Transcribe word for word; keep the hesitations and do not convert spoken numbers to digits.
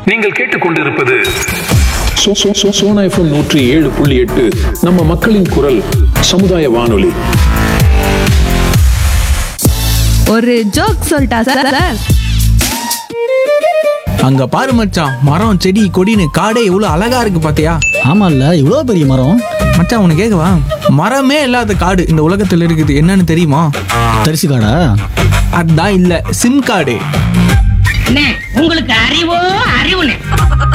நீங்கள் கேட்டுக்கொண்டிருப்பது so- so- so- Sona FM நூற்றி ஏழு புள்ளி எட்டு நம்ம மக்களின் குரல் சமுதாய வானொலி. ஒரு ஜோக் சொல்லிட்டா சார் சார் அங்க பாரு மச்சான், மரம் செடி கொடின்னு காடே இவ்வளவு அழகா இருக்கு பாத்தியா? ஆமால்ல, இவ்வளோ பெரிய மரம். மச்சான் உனக்கு கேட்கவா, மரமே இல்லாத காடு இந்த உலகத்துல இருக்குது என்னன்னு தெரியுமா? தரிசு காடா? அதான் இல்ல, சிம் கார்டு. உங்களுக்கு அறிவோ அறிவுனே